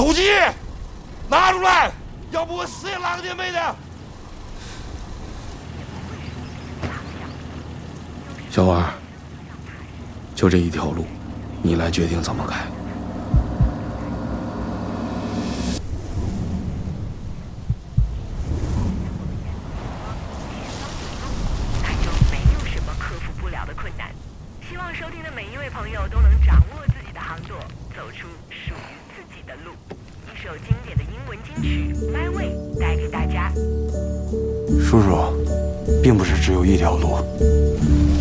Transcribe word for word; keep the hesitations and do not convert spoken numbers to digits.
手机拿出来，要不我死也拉个电杯的。 小王，就这一条路，你来决定怎么开。 爱中没有什么克服不了的困难。希望收听的每一位朋友都能掌握自己的航舵，走出属于自己的路。一首经典的英文金曲《My Way》带给大家。 叔叔，并不是只有一条路。